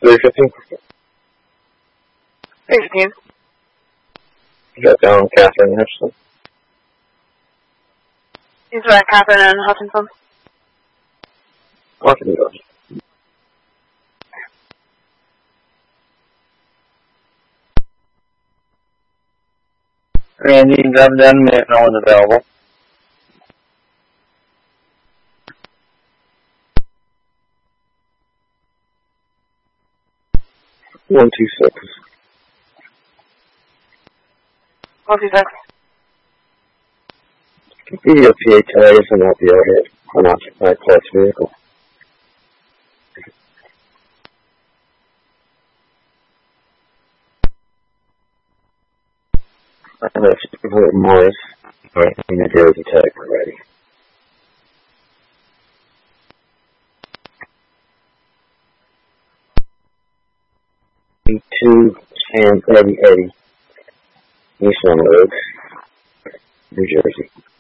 315. 315. Is that down Catherine Hutchinson? He's right, Catherine and Hutchinson. Lock the doors. Randy, grab down a minute, no one's available. One, 2, 6. 126. EOPA today is an LPO hit, unoccupied class vehicle. Morris. Alright, I'm going to go to tech already. E2 and Eddie. East Road, New Jersey.